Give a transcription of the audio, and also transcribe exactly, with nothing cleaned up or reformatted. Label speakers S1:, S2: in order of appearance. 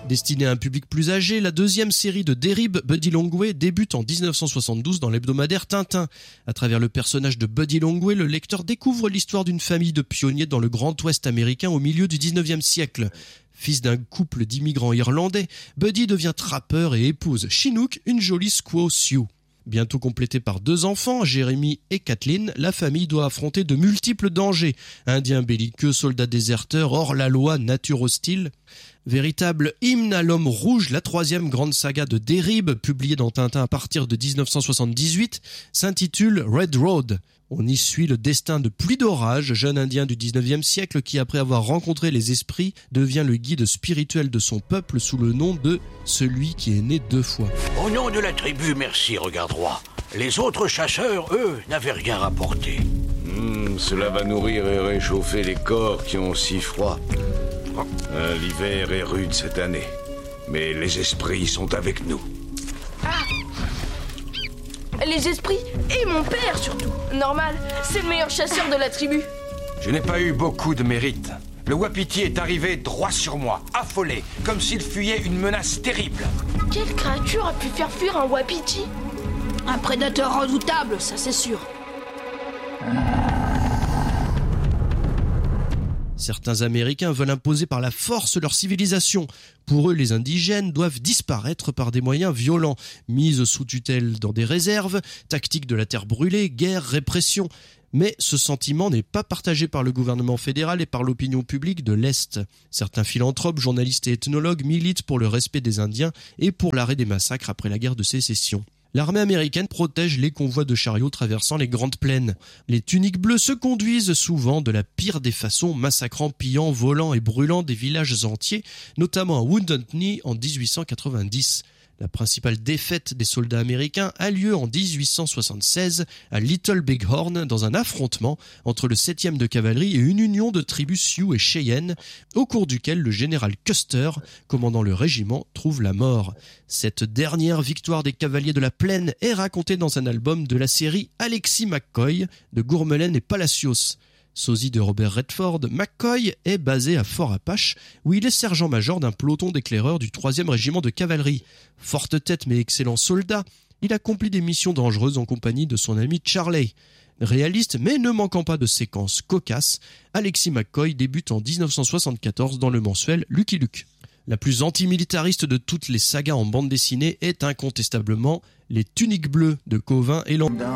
S1: Destinée à un public plus âgé, la deuxième série de Derib, Buddy Longway, débute en dix-neuf cent soixante-douze dans l'hebdomadaire Tintin. À travers le personnage de Buddy Longway, le lecteur découvre l'histoire d'une famille de pionniers dans le Grand Ouest américain au milieu du dix-neuvième siècle. Fils d'un couple d'immigrants irlandais, Buddy devient trappeur et épouse Chinook, une jolie squaw Sioux. Bientôt complétée par deux enfants, Jeremy et Kathleen, la famille doit affronter de multiples dangers. Indiens belliqueux, soldats déserteurs, hors la loi, nature hostile. Véritable hymne à l'homme rouge, la troisième grande saga de Derib, publiée dans Tintin à partir de dix-neuf cent soixante-dix-huit, s'intitule Red Road. On y suit le destin de Pluie d'Orage, jeune indien du dix-neuvième siècle qui, après avoir rencontré les esprits, devient le guide spirituel de son peuple sous le nom de celui qui est né deux fois.
S2: Au nom de la tribu, merci, Regard Droit. Les autres chasseurs, eux, n'avaient rien rapporté.
S3: Mmh, cela va nourrir et réchauffer les corps qui ont si froid. Euh, l'hiver est rude cette année, mais les esprits sont avec nous.
S4: Ah! Les esprits et mon père surtout. Normal, c'est le meilleur chasseur de la tribu.
S5: Je n'ai pas eu beaucoup de mérite. Le wapiti est arrivé droit sur moi, affolé, comme s'il fuyait une menace terrible.
S4: Quelle créature a pu faire fuir un wapiti?
S6: Un prédateur redoutable, ça c'est sûr.
S1: Certains Américains veulent imposer par la force leur civilisation. Pour eux, les indigènes doivent disparaître par des moyens violents, mise sous tutelle dans des réserves, tactique de la terre brûlée, guerre, répression. Mais ce sentiment n'est pas partagé par le gouvernement fédéral et par l'opinion publique de l'Est. Certains philanthropes, journalistes et ethnologues militent pour le respect des Indiens et pour l'arrêt des massacres après la guerre de sécession. L'armée américaine protège les convois de chariots traversant les grandes plaines. Les tuniques bleues se conduisent souvent de la pire des façons, massacrant, pillant, volant et brûlant des villages entiers, notamment à Wounded Knee en dix-huit cent quatre-vingt-dix. La principale défaite des soldats américains a lieu en dix-huit cent soixante-seize à Little Big Horn dans un affrontement entre le septième de cavalerie et une union de tribus Sioux et Cheyenne, au cours duquel le général Custer, commandant le régiment, trouve la mort. Cette dernière victoire des cavaliers de la plaine est racontée dans un album de la série Alexis McCoy de Gourmelen et Palacios. Sosie de Robert Redford, McCoy est basé à Fort Apache, où il est sergent-major d'un peloton d'éclaireurs du troisième régiment de cavalerie. Forte tête mais excellent soldat, il accomplit des missions dangereuses en compagnie de son ami Charley. Réaliste mais ne manquant pas de séquences cocasses, Alexis McCoy débute en dix-neuf cent soixante-quatorze dans le mensuel Lucky Luke. La plus antimilitariste de toutes les sagas en bande dessinée est incontestablement Les Tuniques Bleues de Cauvin et Landry.